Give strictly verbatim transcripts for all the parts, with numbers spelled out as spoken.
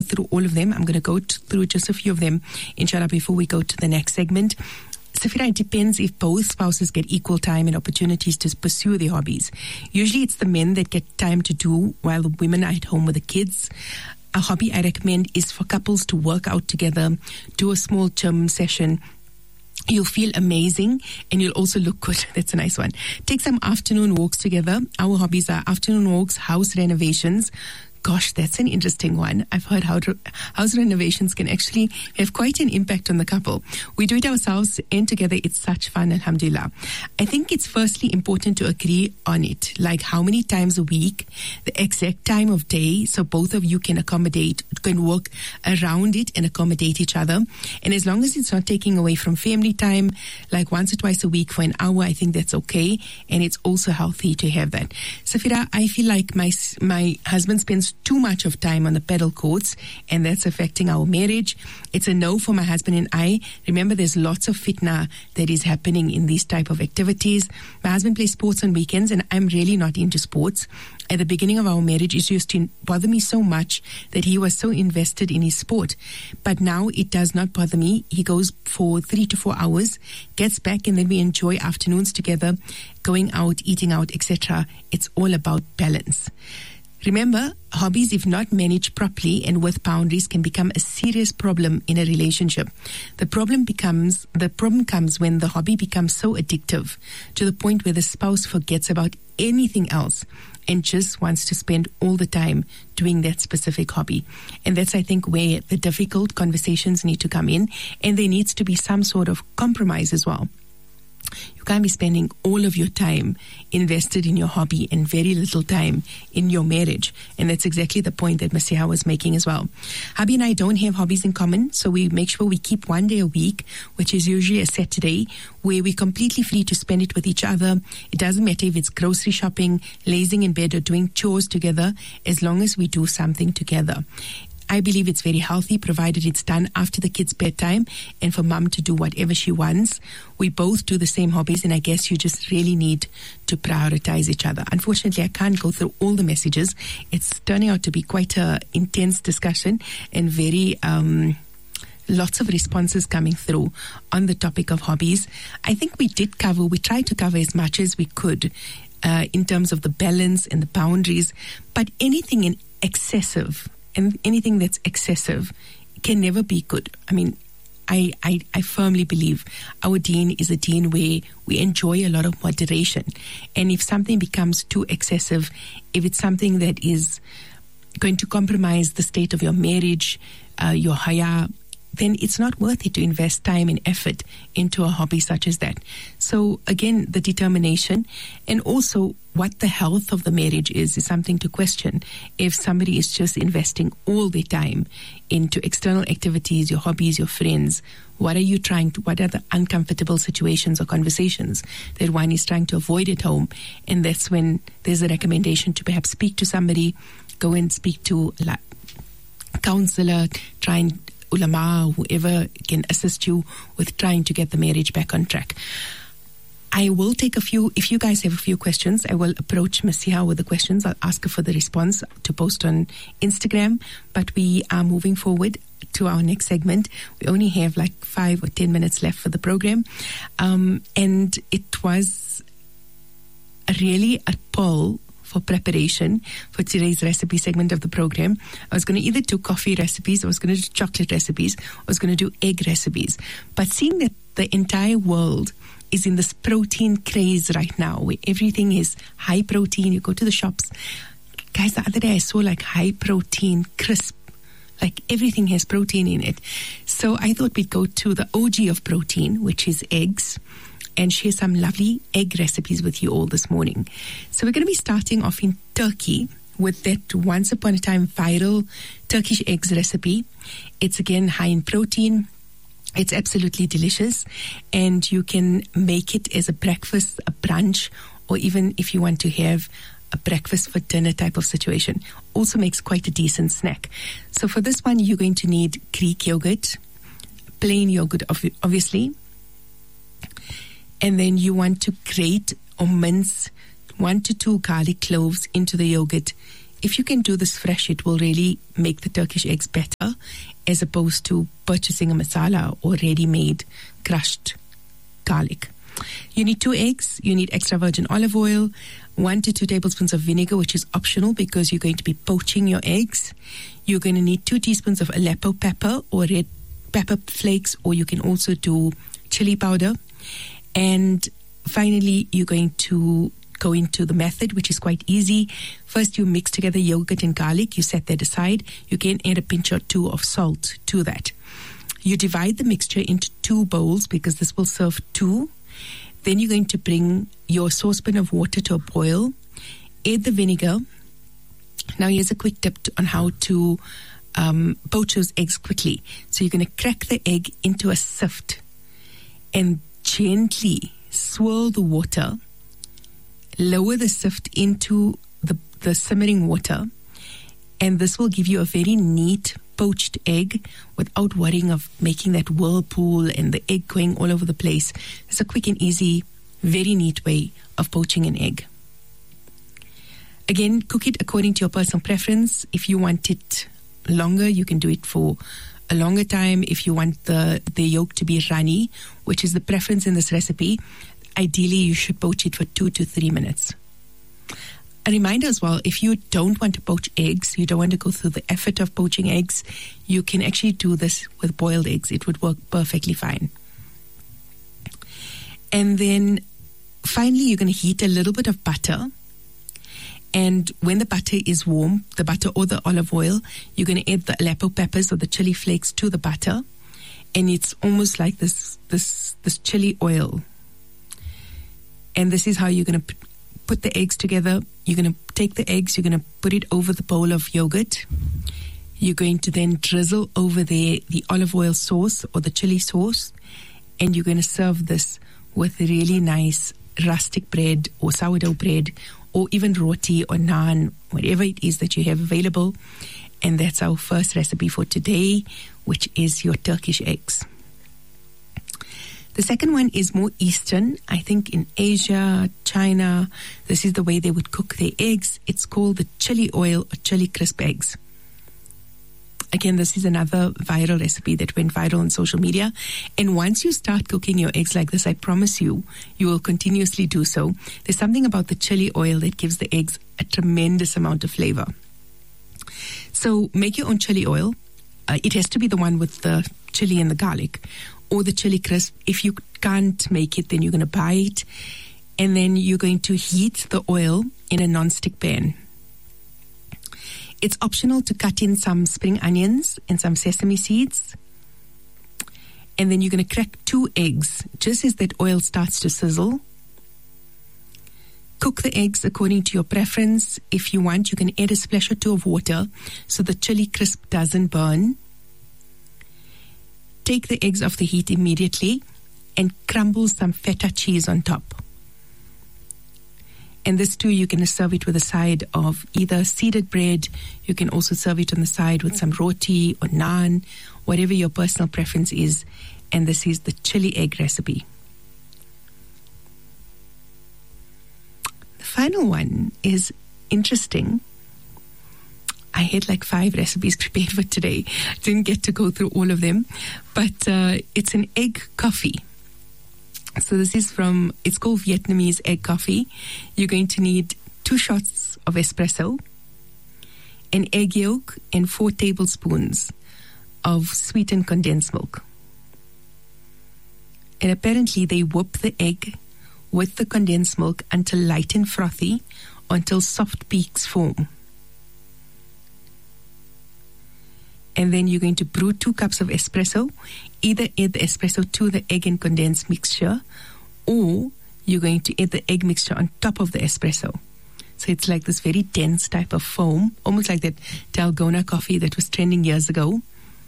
through all of them. I'm going to go t- through just a few of them, inshallah, before we go to the next segment. Safira, it depends if both spouses get equal time and opportunities to pursue their hobbies. Usually it's the men that get time to do while the women are at home with the kids. A hobby I recommend is for couples to work out together, do a small gym session. You'll feel amazing and you'll also look good. That's a nice one. Take some afternoon walks together. Our hobbies are afternoon walks, house renovations. Gosh, that's an interesting one. I've heard how to, house renovations can actually have quite an impact on the couple. We do it ourselves and together it's such fun, alhamdulillah. I think it's firstly important to agree on it, like how many times a week, the exact time of day, so both of you can accommodate, can work around it and accommodate each other. And as long as it's not taking away from family time, like once or twice a week for an hour, I think that's okay. And it's also healthy to have that. Safira, I feel like my my husband spends too much of time on the pedal courts and that's affecting our marriage. It's a no for my husband and I. Remember, there's lots of fitna that is happening in these type of activities. My husband plays sports on weekends and I'm really not into sports. At the beginning of our marriage, it used to bother me so much that he was so invested in his sport. But now it does not bother me. He goes for three to four hours, gets back, and then we enjoy afternoons together, going out, eating out, et cetera. It's all about balance. Remember, hobbies, if not managed properly and with boundaries, can become a serious problem in a relationship. The problem becomes, the problem comes when the hobby becomes so addictive to the point where the spouse forgets about anything else and just wants to spend all the time doing that specific hobby. And that's, I think, where the difficult conversations need to come in, and there needs to be some sort of compromise as well. You can't be spending all of your time invested in your hobby and very little time in your marriage. And that's exactly the point that Masiha was making as well. Hubby and I don't have hobbies in common, so we make sure we keep one day a week, which is usually a Saturday, where we're completely free to spend it with each other. It doesn't matter if it's grocery shopping, lazing in bed, or doing chores together, as long as we do something together. I believe it's very healthy, provided it's done after the kids' bedtime and for mum to do whatever she wants. We both do the same hobbies, and I guess you just really need to prioritize each other. Unfortunately, I can't go through all the messages. It's turning out to be quite an intense discussion and very... Um, lots of responses coming through on the topic of hobbies. I think we did cover, we tried to cover as much as we could uh, in terms of the balance and the boundaries, but anything in excessive... and anything that's excessive can never be good. I mean, I, I, I firmly believe our deen is a deen where we enjoy a lot of moderation. And if something becomes too excessive, if it's something that is going to compromise the state of your marriage, uh, your haya, then it's not worth it to invest time and effort into a hobby such as that. So again, the determination and also what the health of the marriage is, is something to question. If somebody is just investing all their time into external activities, your hobbies, your friends, what are you trying to, what are the uncomfortable situations or conversations that one is trying to avoid at home? And that's when there's a recommendation to perhaps speak to somebody, go and speak to a counselor, try and ulama, whoever can assist you with trying to get the marriage back on track. I will take a few, if you guys have a few questions, I will approach Masiha with the questions. I'll ask her for the response to post on Instagram, but we are moving forward to our next segment. We only have like five or ten minutes left for the program. Um, and it was a really a poll for preparation for today's recipe segment of the program. I was going to either do coffee recipes, I was going to do chocolate recipes, I was going to do egg recipes. But seeing that the entire world is in this protein craze right now, where everything is high protein, you go to the shops. Guys, the other day I saw like high protein crisp, like everything has protein in it. So I thought we'd go to the O G of protein, which is eggs, and share some lovely egg recipes with you all this morning. So we're going to be starting off in Turkey with that once upon a time viral Turkish eggs recipe. It's again high in protein. It's absolutely delicious, and you can make it as a breakfast, a brunch, or even if you want to have a breakfast for dinner type of situation. Also makes quite a decent snack. So for this one, you're going to need Greek yogurt, plain yogurt obviously, and then you want to grate or mince one to two garlic cloves into the yogurt. if you can do this fresh, it will really make the Turkish eggs better, as opposed to purchasing a masala or ready-made crushed garlic. You need two eggs, you need extra virgin olive oil, one to two tablespoons of vinegar, which is optional because you're going to be poaching your eggs. You're going to need two teaspoons of Aleppo pepper or red pepper flakes, or you can also do chili powder. And finally, you're going to go into the method, which is quite easy. First, you mix together yogurt and garlic. You set that aside. You can add a pinch or two of salt to that. You divide the mixture into two bowls because this will serve two. Then you're going to bring your saucepan of water to a boil. Add the vinegar. Now, here's a quick tip on how to um, poach those eggs quickly. So you're going to crack the egg into a sift and gently swirl the water. Lower the sift into the, the simmering water, and this will give you a very neat poached egg without worrying of making that whirlpool and the egg going all over the place. It's a quick and easy, very neat way of poaching an egg. Again, cook it according to your personal preference. If you want it longer, you can do it for a longer time. If you want the, the yolk to be runny, which is the preference in this recipe, ideally you should poach it for two to three minutes. A reminder as well, if you don't want to poach eggs, you don't want to go through the effort of poaching eggs, you can actually do this with boiled eggs. It would work perfectly fine. And then finally, you're going to heat a little bit of butter. And when the butter is warm, the butter or the olive oil, you're going to add the Aleppo peppers or the chili flakes to the butter. And it's almost like this, this, this chili oil. And this is how you're going to p- put the eggs together. You're going to take the eggs, you're going to put it over the bowl of yogurt. You're going to then drizzle over there the olive oil sauce or the chili sauce. And you're going to serve this with really nice rustic bread or sourdough bread, or even roti or naan, whatever it is that you have available. And that's our first recipe for today, which is your Turkish eggs. The second one is more Eastern. I think in Asia, China, this is the way they would cook their eggs. It's called the chili oil or chili crisp eggs. Again, this is another viral recipe that went viral on social media. And once you start cooking your eggs like this, I promise you, you will continuously do so. There's something about the chili oil that gives the eggs a tremendous amount of flavor. So make your own chili oil. Uh, it has to be the one with the chili and the garlic, or the chili crisp. If you can't make it, then you're going to buy it. And then you're going to heat the oil in a non-stick pan. It's optional to cut in some spring onions and some sesame seeds. And then you're going to crack two eggs just as that oil starts to sizzle. Cook the eggs according to your preference. If you want, you can add a splash or two of water so the chili crisp doesn't burn. Take the eggs off the heat immediately and crumble some feta cheese on top. And this too, you can serve it with a side of either seeded bread. You can also serve it on the side with some roti or naan, whatever your personal preference is. And this is the chili egg recipe. The final one is interesting. I had like five recipes prepared for today. Didn't get to go through all of them. But uh, it's an egg coffee. So this is from, it's called Vietnamese egg coffee. You're going to need two shots of espresso, an egg yolk, and four tablespoons of sweetened condensed milk. And apparently they whip the egg with the condensed milk until light and frothy, until soft peaks form. And then you're going to brew two cups of espresso. Either add the espresso to the egg and condensed mixture, or you're going to add the egg mixture on top of the espresso. So it's like this very dense type of foam, almost like that Dalgona coffee that was trending years ago.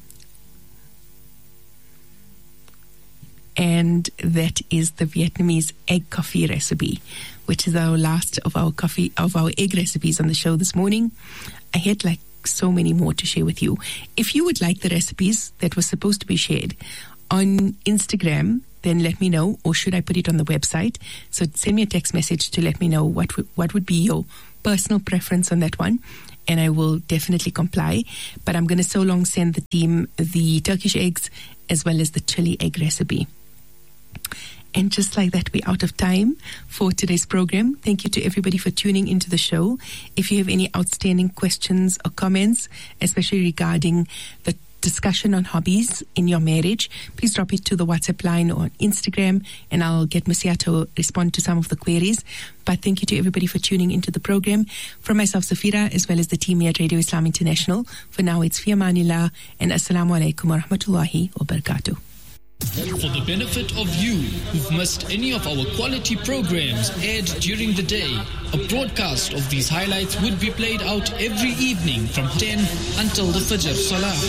And that is the Vietnamese egg coffee recipe, which is our last of our coffee, of our egg recipes on the show this morning. I had like so many more to share with you. If you would like the recipes that were supposed to be shared on Instagram, then let me know, or should I put it on the website? So send me a text message to let me know what w- what would be your personal preference on that one, and I will definitely comply. But I'm going to so long send the team the Turkish eggs as well as the chili egg recipe. And just like that, we're out of time for today's program. Thank you to everybody for tuning into the show. If you have any outstanding questions or comments, especially regarding the discussion on hobbies in your marriage, please drop it to the WhatsApp line or Instagram, and I'll get Musia to respond to some of the queries. But thank you to everybody for tuning into the program. From myself, Safira, as well as the team here at Radio Islam International, for now it's Fi Amanillah and Assalamu alaikum wa rahmatullahi wa barakatuh. For the benefit of you who've missed any of our quality programs aired during the day, a broadcast of these highlights would be played out every evening from ten until the Fajr Salah.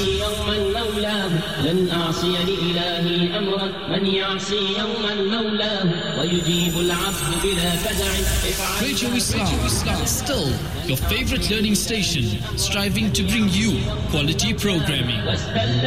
Radio Islam, still your favorite learning station, striving to bring you quality programming.